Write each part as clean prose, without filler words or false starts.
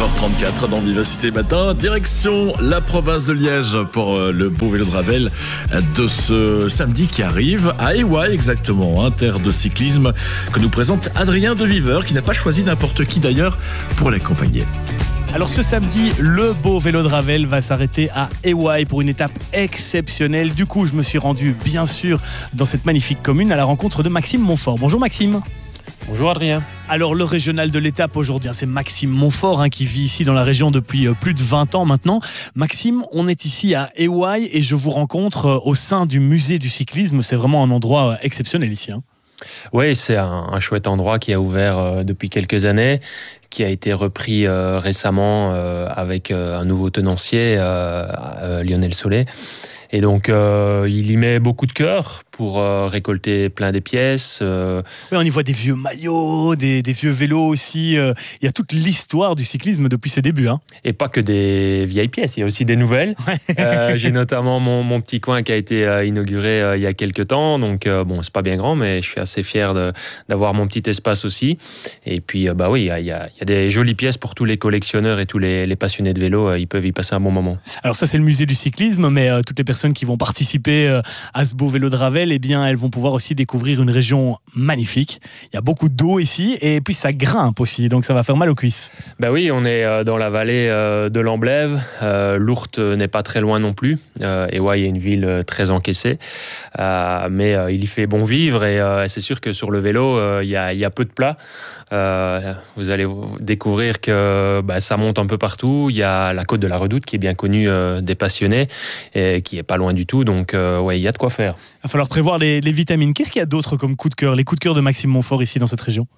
9h34 dans Vivacité Matin. Direction la province de Liège pour le beau vélo de Ravel de ce samedi qui arrive à Éouaille exactement, terre de cyclisme que nous présente Adrien de Viveur qui n'a pas choisi n'importe qui d'ailleurs pour l'accompagner. Alors ce samedi, le beau vélo de Ravel va s'arrêter à Éouaille pour une étape exceptionnelle. Du coup, je me suis rendu bien sûr dans cette magnifique commune à la rencontre de Maxime Montfort. Bonjour Maxime. Bonjour Adrien. Alors le régional de l'étape aujourd'hui, c'est Maxime Montfort qui vit ici dans la région depuis plus de 20 ans maintenant. Maxime, on est ici à Éouaille et je vous rencontre au sein du musée du cyclisme. C'est vraiment un endroit exceptionnel ici. Oui, c'est un chouette endroit qui a ouvert depuis quelques années, qui a été repris récemment avec un nouveau tenancier, Lionel Solé. Et donc, il y met beaucoup de cœur pour récolter plein des pièces. Oui, on y voit des vieux maillots, des vieux vélos aussi. Il y a toute l'histoire du cyclisme depuis ses débuts. Et pas que des vieilles pièces, il y a aussi des nouvelles. Ouais. J'ai notamment mon petit coin qui a été inauguré il y a quelques temps. Donc, bon, c'est pas bien grand, mais je suis assez fier d'avoir mon petit espace aussi. Et puis, oui, il y a des jolies pièces pour tous les collectionneurs et tous les passionnés de vélo. Ils peuvent y passer un bon moment. Alors ça, c'est le musée du cyclisme, mais toutes les personnes qui vont participer à ce beau vélo de Ravel, eh bien, elles vont pouvoir aussi découvrir une région magnifique. Il y a beaucoup d'eau ici et puis ça grimpe aussi, donc ça va faire mal aux cuisses. Oui, on est dans la vallée de l'Amblève. L'Ourthe n'est pas très loin non plus. Éouaille est une ville très encaissée, mais il y fait bon vivre et c'est sûr que sur le vélo, il y a peu de plats. Vous allez découvrir que ça monte un peu partout. Il y a la côte de la Redoute qui est bien connue des passionnés et qui est pas loin du tout. Donc, il y a de quoi faire. Il va falloir prévoir les vitamines. Qu'est-ce qu'il y a d'autre comme coup de cœur, les coups de cœur de Maxime Montfort ici dans cette région?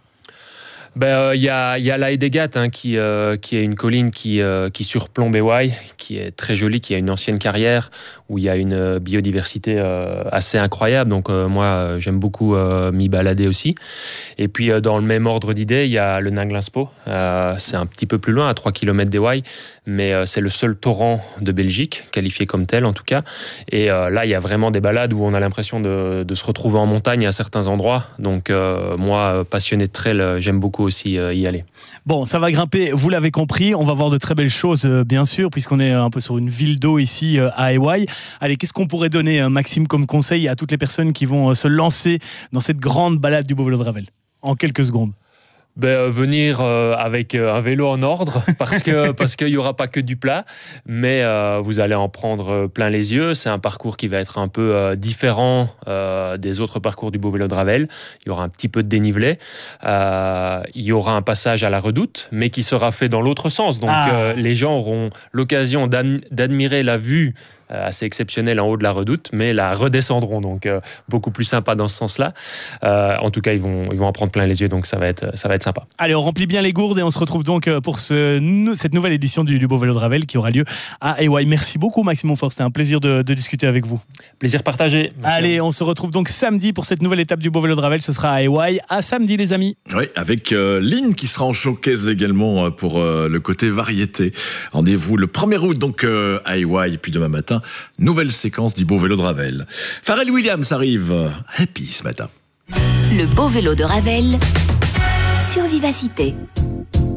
Il y a la Haie des Gattes qui est une colline qui surplombe Éouaille, qui est très jolie, qui a une ancienne carrière où il y a une biodiversité assez incroyable. Donc moi j'aime beaucoup m'y balader aussi. Et puis dans le même ordre d'idée, il y a le Ninglinspot. C'est un petit peu plus loin, à 3 km d'Éouaille, mais c'est le seul torrent de Belgique, qualifié comme tel en tout cas. Et là il y a vraiment des balades où on a l'impression de se retrouver en montagne à certains endroits. Donc moi, passionné de trail, j'aime beaucoup aussi y aller. Bon, ça va grimper, vous l'avez compris, on va voir de très belles choses bien sûr, puisqu'on est un peu sur une ville d'eau ici à Éouaille. Allez, qu'est-ce qu'on pourrait donner, Maxime, comme conseil à toutes les personnes qui vont se lancer dans cette grande balade du beau vélo de Ravel, en quelques secondes? Venir avec un vélo en ordre parce qu'il y aura pas que du plat, mais vous allez en prendre plein les yeux. C'est un parcours qui va être un peu différent des autres parcours du beau vélo de Ravel. Il y aura un petit peu de dénivelé. Il y aura un passage à la Redoute, mais qui sera fait dans l'autre sens. Donc les gens auront l'occasion d'admirer la vue assez exceptionnelle en haut de la Redoute, mais la redescendront, donc beaucoup plus sympa dans ce sens-là. En tout cas, ils vont en prendre plein les yeux, donc ça va être sympa. Allez, on remplit bien les gourdes et on se retrouve donc pour cette nouvelle édition du beau vélo de Ravel qui aura lieu à Éouaille. Merci beaucoup Maxime Montfort, c'était un plaisir de discuter avec vous. Plaisir partagé. Merci. Allez, on se retrouve donc samedi pour cette nouvelle étape du beau vélo de Ravel, ce sera à Éouaille. À samedi les amis. Oui, avec Lynn qui sera en showcase également pour le côté variété. Rendez-vous le 1er août donc à Éouaille, puis demain matin, nouvelle séquence du beau vélo de Ravel. Pharrell Williams arrive happy ce matin. Le beau vélo de Ravel sur Vivacité.